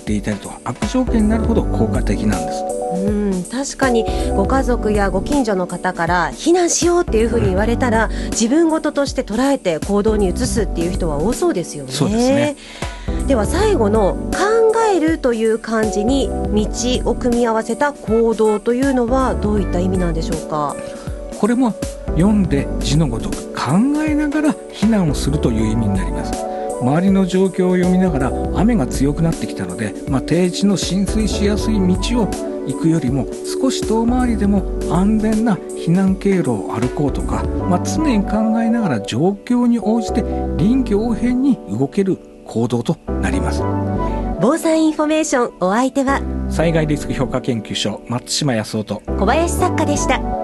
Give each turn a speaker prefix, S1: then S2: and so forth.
S1: っていたりと悪条件になるほど効果的なんです。
S2: 確かにご家族やご近所の方から避難しようっていうふうに言われたら、自分事として捉えて行動に移すっていう人は多そうですよね。
S1: そうですね。
S2: では最後の考えるという漢字に道を組み合わせた行動というのはどういった意味なんでしょうか。
S1: これも読んで字のごとく考えながら避難をするという意味になります。周りの状況を読みながら雨が強くなってきたので、低地の浸水しやすい道を行くよりも少し遠回りでも安全な避難経路を歩こうとか、常に考えながら状況に応じて臨機応変に動ける行動となります。
S2: 防災インフォメーション、お相手は
S1: 災害リスク評価研究所松島康夫と
S2: 小林作家でした。